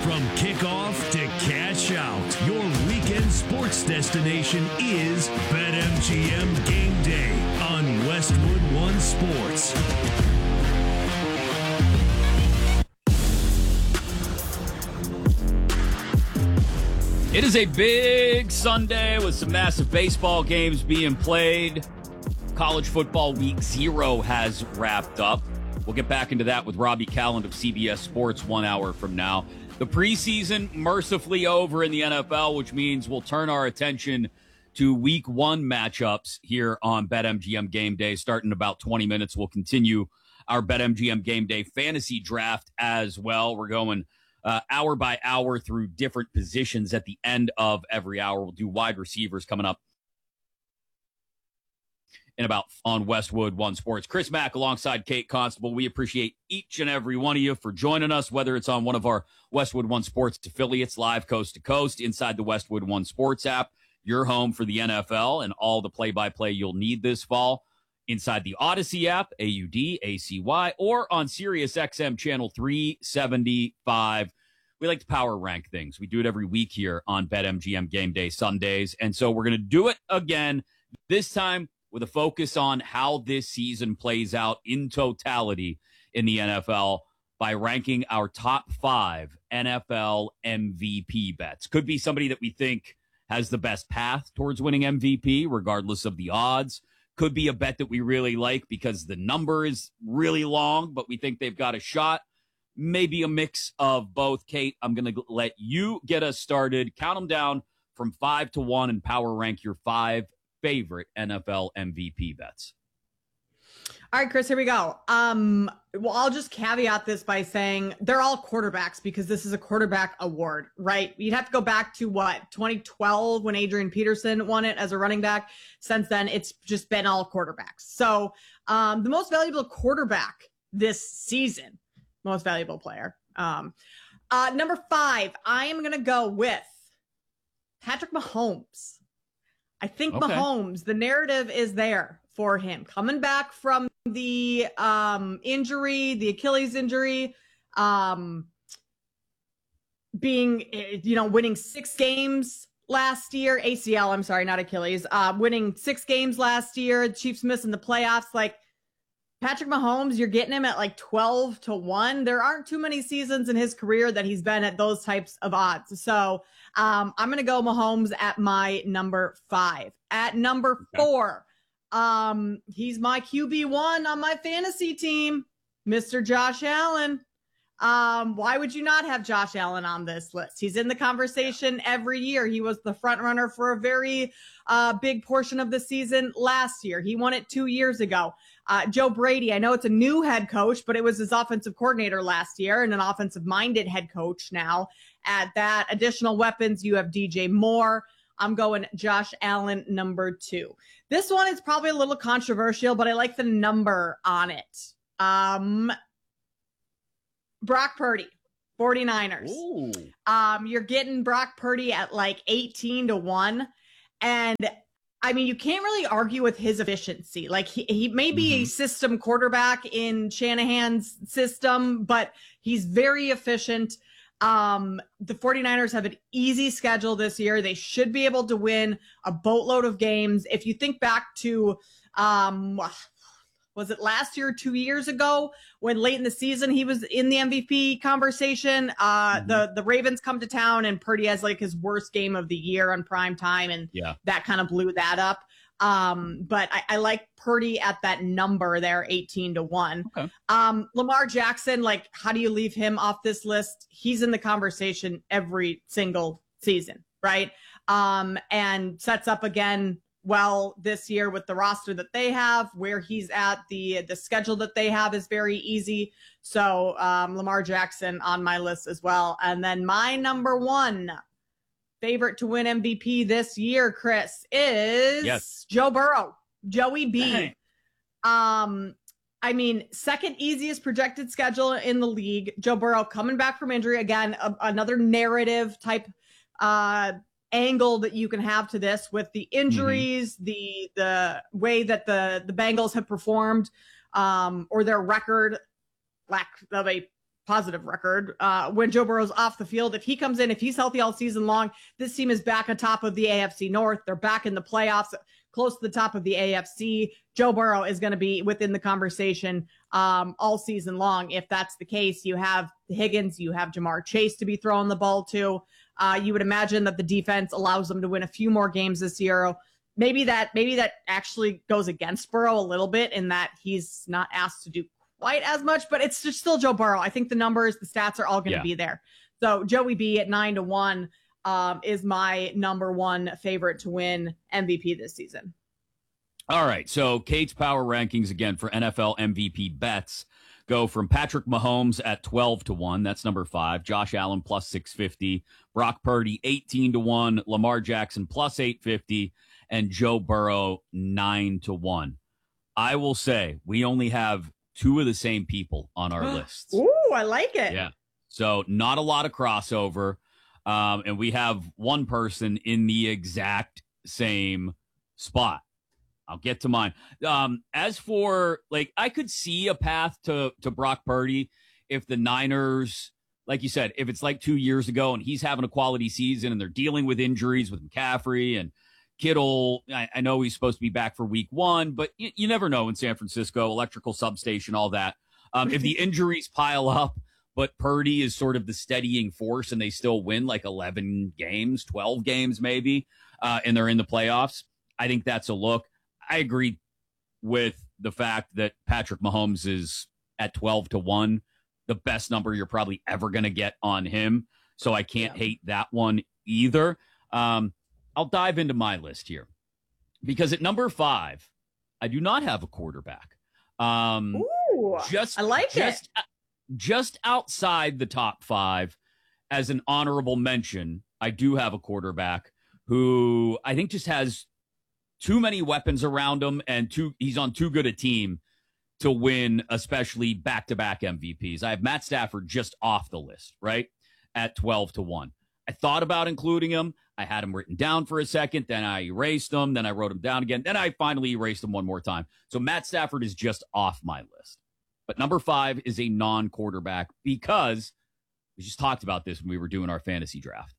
From kickoff to cash out, your weekend sports destination is BetMGM Game Day on Westwood One Sports. It is a big Sunday with some massive baseball games being played. College football week 0 has wrapped up. We'll get back into that with Robbie Calland of CBS Sports 1 hour from now. The preseason mercifully over in the NFL, which means we'll turn our attention to week 1 matchups here on BetMGM Game Day. Starting in about 20 minutes, we'll continue our BetMGM Game Day fantasy draft as well. We're going hour by hour through different positions at the end of every hour. We'll do wide receivers coming up in about on Westwood One Sports. Chris Mack alongside Kate Constable. We appreciate each and every one of you for joining us, whether it's on one of our Westwood One Sports affiliates, live coast to coast, inside the Westwood One Sports app, your home for the NFL and all the play-by-play you'll need this fall, inside the Odyssey app, AUDACY, or on Sirius XM channel 375. We like to power rank things. We do it every week here on BetMGM Game Day Sundays. And so we're going to do it again, this time with a focus on how this season plays out in totality in the NFL by ranking our top 5 NFL MVP bets. Could be somebody that we think has the best path towards winning MVP, regardless of the odds. Could be a bet that we really like because the number is really long, but we think they've got a shot. Maybe a mix of both. Kate, I'm going to let you get us started. Count them down from 5 to 1 and power rank your 5 favorite NFL MVP bets. All right, Chris, here we go. Well, I'll just caveat this by saying they're all quarterbacks because this is a quarterback award, right? You'd have to go back to 2012 when Adrian Peterson won it as a running back. Since then, it's just been all quarterbacks. So the most valuable quarterback this season, most valuable player. Number 5, I am going to go with Patrick Mahomes. I think Mahomes, the narrative is there for him. Coming back from the injury, the Achilles injury, winning 6 games last year. ACL, I'm sorry, not Achilles. Winning 6 games last year. Chiefs missing the playoffs. Like, Patrick Mahomes, you're getting him at 12 to 1. There aren't too many seasons in his career that he's been at those types of odds. So I'm going to go Mahomes at my number 5. At number 4, he's my QB1 on my fantasy team, Mr. Josh Allen. Why would you not have Josh Allen on this list? He's in the conversation every year. He was the front runner for a very big portion of the season last year. He won it 2 years ago. Joe Brady, I know it's a new head coach, but it was his offensive coordinator last year and an offensive-minded head coach now. At that, additional weapons, you have DJ Moore. I'm going Josh Allen, number 2. This one is probably a little controversial, but I like the number on it. Brock Purdy, 49ers. Ooh. You're getting Brock Purdy at 18 to 1. And I mean, you can't really argue with his efficiency. He may be a system quarterback in Shanahan's system, but he's very efficient. The 49ers have an easy schedule this year. They should be able to win a boatload of games. If you think back to, was it last year, 2 years ago, when late in the season he was in the MVP conversation? The Ravens come to town and Purdy has his worst game of the year on prime time, and that kind of blew that up. But I like Purdy at that number there, 18 to 1. Okay. Lamar Jackson, how do you leave him off this list? He's in the conversation every single season, right? And sets up again well this year with the roster that they have, where he's at. The schedule that they have is very easy. So Lamar Jackson on my list as well. And then my number 1 favorite to win MVP this year, Chris, is Joe Burrow, Joey B. Hey. I mean, second easiest projected schedule in the league. Joe Burrow coming back from injury. Again, another narrative type angle that you can have to this with the injuries, the way that the Bengals have performed, or their record, lack of a positive record when Joe Burrow's off the field. If he comes in, if he's healthy all season long, this team is back on top of the AFC North. They're back in the playoffs, close to the top of the AFC. Joe Burrow is going to be within the conversation all season long. If that's the case, you have Higgins, you have Jamar Chase to be throwing the ball to. You would imagine that the defense allows them to win a few more games this year. Maybe that actually goes against Burrow a little bit in that he's not asked to do quite as much, but it's just still Joe Burrow. I think the numbers, the stats are all going to be there. So Joey B at 9-1 is my number one favorite to win MVP this season. All right. So Kate's power rankings again for NFL MVP bets go from Patrick Mahomes at 12-1. That's number 5. Josh Allen plus 650. Brock Purdy 18-1. Lamar Jackson plus 850. And Joe Burrow 9-1. I will say we only have 2 of the same people on our lists. Ooh, I like it. Yeah. So not a lot of crossover. And we have one person in the exact same spot. I'll get to mine. As for, like, I could see a path to Brock Purdy if the Niners, like you said, if it's like 2 years ago and he's having a quality season and they're dealing with injuries with McCaffrey and Kittle. I know he's supposed to be back for week 1, but you never know in San Francisco, electrical substation, all that. If the injuries pile up, but Purdy is sort of the steadying force and they still win like 11 games, 12 games maybe, and they're in the playoffs, I think that's a look. I agree with the fact that Patrick Mahomes is at 12-1, the best number you're probably ever going to get on him. So I can't hate that one either. I'll dive into my list here because at number 5, I do not have a quarterback. Ooh, I like it. Just outside the top 5 as an honorable mention, I do have a quarterback who I think just has too many weapons around him and he's on too good a team to win, especially back-to-back MVPs. I have Matt Stafford just off the list, right? At 12-1. I thought about including him. I had him written down for a second. Then I erased him. Then I wrote him down again. Then I finally erased him one more time. So Matt Stafford is just off my list. But number 5 is a non-quarterback because we just talked about this when we were doing our fantasy draft.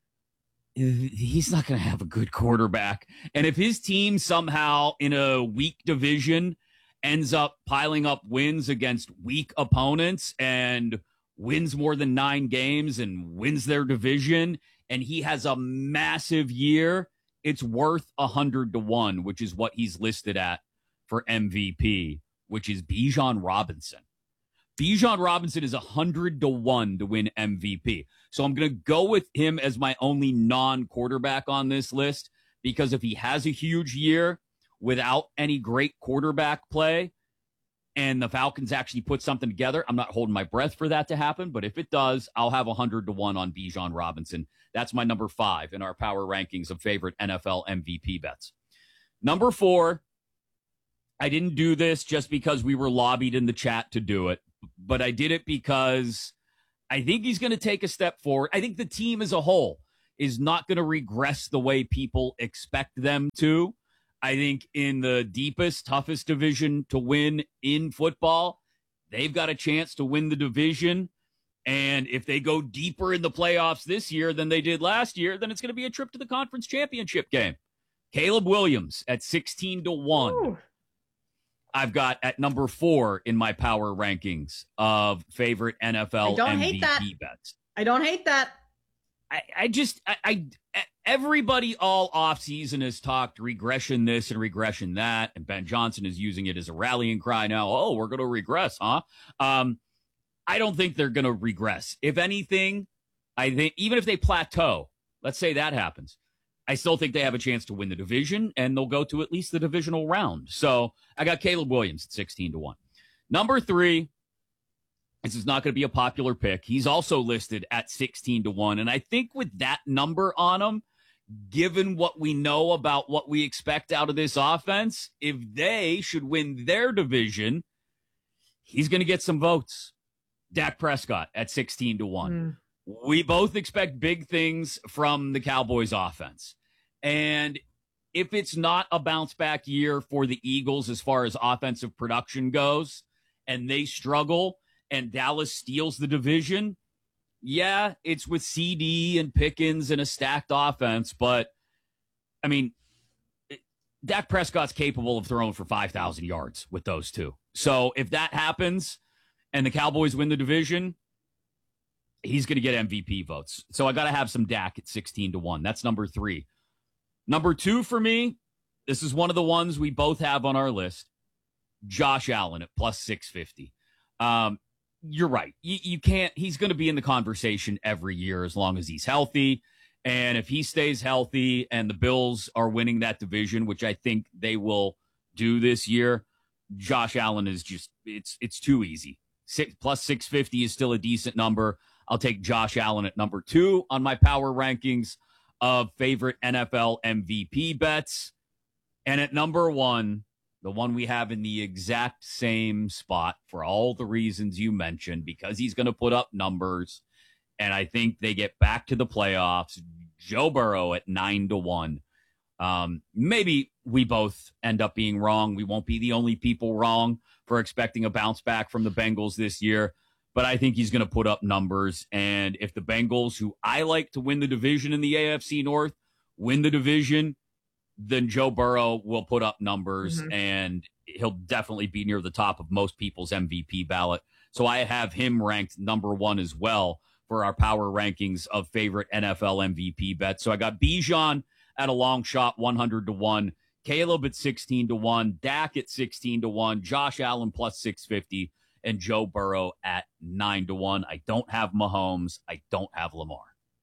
He's not going to have a good quarterback. And if his team somehow in a weak division ends up piling up wins against weak opponents and wins more than 9 games and wins their division, and he has a massive year, it's worth 100-1, which is what he's listed at for MVP, which is Bijan Robinson. Bijan Robinson is 100-1 to win MVP. So I'm going to go with him as my only non-quarterback on this list because if he has a huge year without any great quarterback play and the Falcons actually put something together, I'm not holding my breath for that to happen. But if it does, I'll have 100-1 on Bijan Robinson. That's my number 5 in our power rankings of favorite NFL MVP bets. Number 4, I didn't do this just because we were lobbied in the chat to do it, but I did it because I think he's going to take a step forward. I think the team as a whole is not going to regress the way people expect them to. I think in the deepest, toughest division to win in football, they've got a chance to win the division. And if they go deeper in the playoffs this year than they did last year, then it's going to be a trip to the conference championship game. Caleb Williams at 16-1. Ooh. I've got at number 4 in my power rankings of favorite NFL MVP bets. I don't hate that. Everybody all offseason has talked regression this and regression that, and Ben Johnson is using it as a rallying cry now. Oh, we're going to regress, huh? I don't think they're going to regress. If anything, I think even if they plateau, let's say that happens, I still think they have a chance to win the division, and they'll go to at least the divisional round. So I got Caleb Williams at 16-1. Number 3, this is not going to be a popular pick. He's also listed at 16-1. And I think with that number on him, given what we know about what we expect out of this offense, if they should win their division, he's going to get some votes. Dak Prescott at 16-1. We both expect big things from the Cowboys offense. And if it's not a bounce back year for the Eagles as far as offensive production goes, and they struggle, and Dallas steals the division, yeah, it's with CD and Pickens and a stacked offense, but I mean, Dak Prescott's capable of throwing for 5,000 yards with those two. So if that happens and the Cowboys win the division, he's going to get MVP votes. So I got to have some Dak at 16-1. That's number 3. Number 2 for me, this is one of the ones we both have on our list, Josh Allen at plus 650. You're right. You can't, he's going to be in the conversation every year as long as he's healthy. And if he stays healthy and the Bills are winning that division, which I think they will do this year, Josh Allen is just, it's too easy. Plus 650 is still a decent number. I'll take Josh Allen at number 2 on my power rankings of favorite NFL MVP bets. And at number 1, the one we have in the exact same spot for all the reasons you mentioned, because he's going to put up numbers. And I think they get back to the playoffs. Joe Burrow at 9-1. Maybe we both end up being wrong. We won't be the only people wrong for expecting a bounce back from the Bengals this year. But I think he's going to put up numbers. And if the Bengals, who I like to win the division in the AFC North, win the division, then Joe Burrow will put up numbers, and he'll definitely be near the top of most people's MVP ballot. So I have him ranked number 1 as well for our power rankings of favorite NFL MVP bets. So I got Bijan at a long shot, 100-1, Caleb at 16-1, Dak at 16-1, Josh Allen plus 650, and Joe Burrow at 9-1. I don't have Mahomes. I don't have Lamar.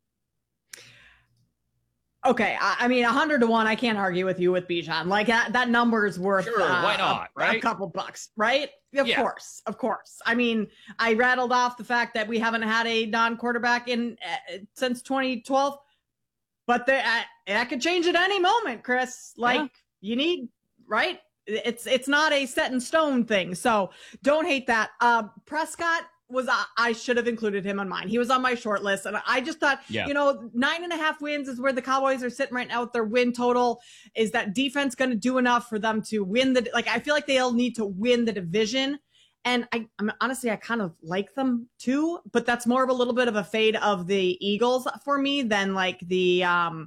Okay, I mean, 100-1, I can't argue with you with Bijan. Like, that number is worth why not, right? A couple bucks, right? Of course. I mean, I rattled off the fact that we haven't had a non-quarterback in since 2012, but that could change at any moment, Chris. Like, you need, right? It's not a set in stone thing, so don't hate that. Prescott was, I should have included him on mine. He was on my short list, and I just thought, 9.5 wins is where the Cowboys are sitting right now with their win total. Is that defense going to do enough for them to win I feel like they'll need to win the division. And I honestly, I kind of like them too, but that's more of a little bit of a fade of the Eagles for me than like the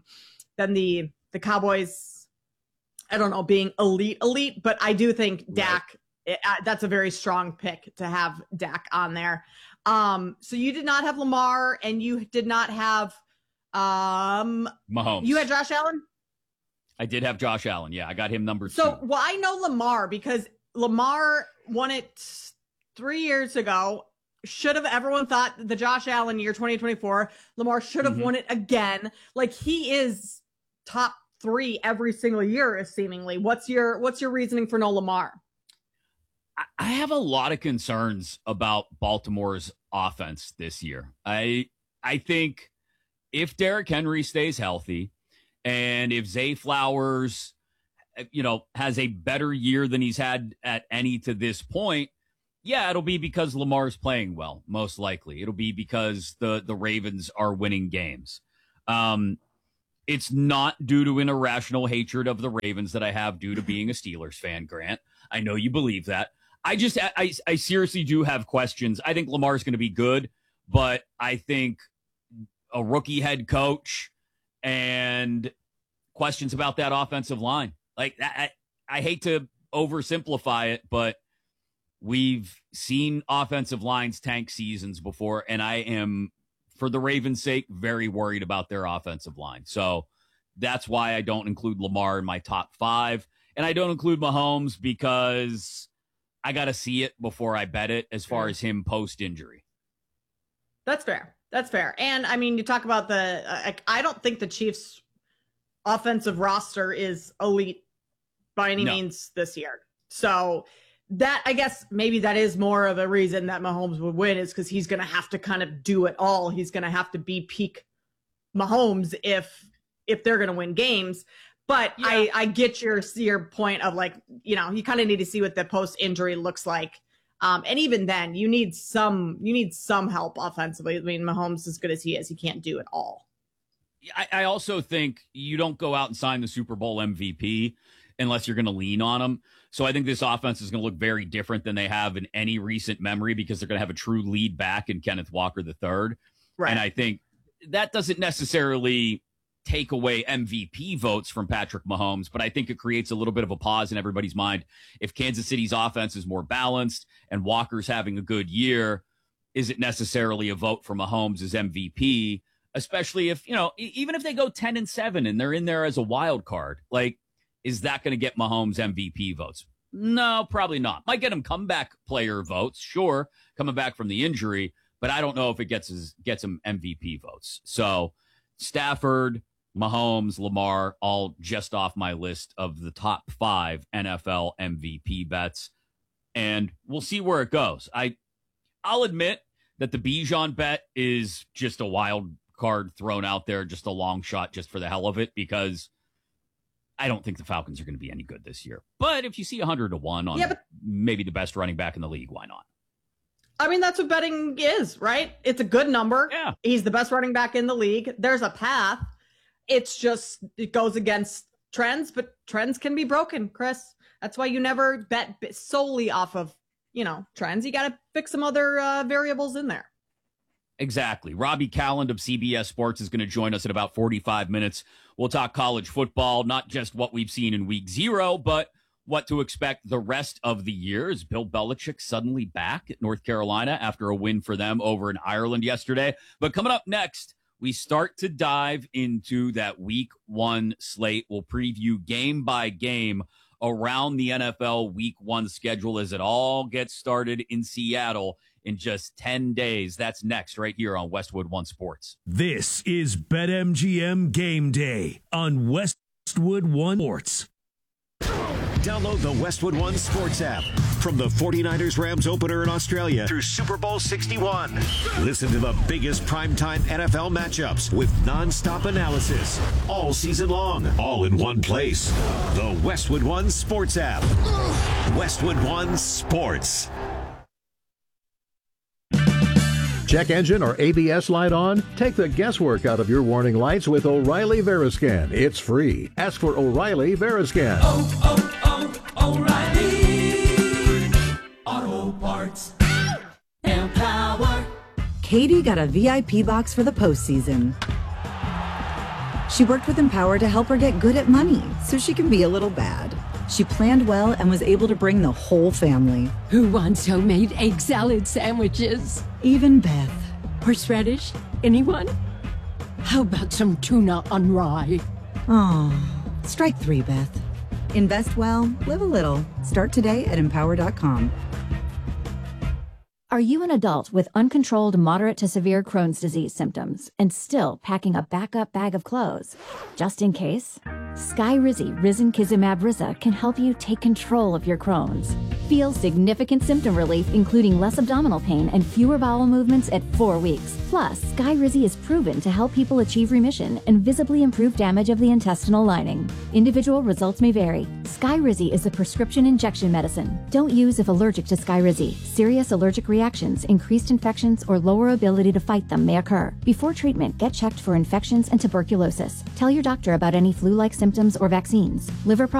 Cowboys, I don't know, being elite, but I do think Dak, that's a very strong pick to have Dak on there. So you did not have Lamar, and you did not have Mahomes. You had Josh Allen? I did have Josh Allen. Yeah, I got him number 2. So, well, I know Lamar because Lamar won it 3 years ago. Everyone thought the Josh Allen year 2024, Lamar should have won it again. Like, he is top 3 every single year, seemingly. What's your reasoning for no Lamar? I have a lot of concerns about Baltimore's offense this year. I think if Derrick Henry stays healthy, and if Zay Flowers, has a better year than he's had at any to this point, it'll be because Lamar's playing well, most likely. It'll be because the Ravens are winning games. It's not due to an irrational hatred of the Ravens that I have due to being a Steelers fan, Grant. I know you believe that. I seriously do have questions. I think Lamar's going to be good, but I think a rookie head coach and questions about that offensive line. Like, I hate to oversimplify it, but we've seen offensive lines tank seasons before, and I am, for the Ravens' sake, very worried about their offensive line. So that's why I don't include Lamar in my top 5. And I don't include Mahomes because I got to see it before I bet it as far as him post-injury. That's fair. And, I mean, you talk about I don't think the Chiefs' offensive roster is elite by any means this year. So that, I guess, maybe that is more of a reason that Mahomes would win, is because he's going to have to kind of do it all. He's going to have to be peak Mahomes if they're going to win games. But I get your point of, like, you kind of need to see what the post-injury looks like. And even then, you need some help offensively. I mean, Mahomes, as good as he is, he can't do it all. I also think you don't go out and sign the Super Bowl MVP unless you're going to lean on them. So I think this offense is going to look very different than they have in any recent memory because they're going to have a true lead back in Kenneth Walker III. Right. And I think that doesn't necessarily take away MVP votes from Patrick Mahomes, but I think it creates a little bit of a pause in everybody's mind. If Kansas City's offense is more balanced and Walker's having a good year, is it necessarily a vote for Mahomes as MVP? Especially if, even if they go 10-7 and they're in there as a wild card, like, is that going to get Mahomes MVP votes? No, probably not. Might get him comeback player votes, sure, coming back from the injury, but I don't know if it gets him MVP votes. So Stafford, Mahomes, Lamar, all just off my list of the top 5 NFL MVP bets, and we'll see where it goes. I'll admit that the Bijan bet is just a wild card thrown out there, just a long shot just for the hell of it, because I don't think the Falcons are going to be any good this year. But if you see 100-1 on maybe the best running back in the league, why not? I mean, that's what betting is, right? It's a good number. Yeah. He's the best running back in the league. There's a path. It goes against trends, but trends can be broken, Chris. That's why you never bet solely off of, trends. You got to fix some other variables in there. Exactly. Robbie Calland of CBS Sports is going to join us in about 45 minutes. We'll talk college football, not just what we've seen in week 0, but what to expect the rest of the year. Is Bill Belichick suddenly back at North Carolina after a win for them over in Ireland yesterday? But coming up next, we start to dive into that week 1 slate. We'll preview game by game around the NFL week 1 schedule as it all gets started in Seattle in just 10 days. That's next right here on Westwood One Sports. This is BetMGM Game Day on Westwood One Sports. Download the Westwood One Sports app. From the 49ers Rams opener in Australia through Super Bowl 61. Listen to the biggest primetime NFL matchups with nonstop analysis all season long, all in one place. The Westwood One Sports app. Westwood One Sports. Check engine or ABS light on? Take the guesswork out of your warning lights with O'Reilly Veriscan. It's free. Ask for O'Reilly Veriscan. O'Reilly Auto Parts. Empower. Katie got a VIP box for the postseason. She worked with Empower to help her get good at money so she can be a little bad. She planned well and was able to bring the whole family. Who wants homemade egg salad sandwiches? Even Beth. Horseradish? Anyone? How about some tuna on rye? Oh, strike 3, Beth. Invest well, live a little. Start today at Empower.com. Are you an adult with uncontrolled moderate to severe Crohn's disease symptoms and still packing a backup bag of clothes? Just in case? Skyrizi Risankizumab Riza can help you take control of your Crohn's. Feel significant symptom relief, including less abdominal pain and fewer bowel movements at 4 weeks. Plus, Skyrizi is proven to help people achieve remission and visibly improve damage of the intestinal lining. Individual results may vary. Skyrizi is a prescription injection medicine. Don't use if allergic to Skyrizi. Serious allergic reactions, increased infections, or lower ability to fight them may occur. Before treatment, get checked for infections and tuberculosis. Tell your doctor about any flu-like symptoms or vaccines. Liver problems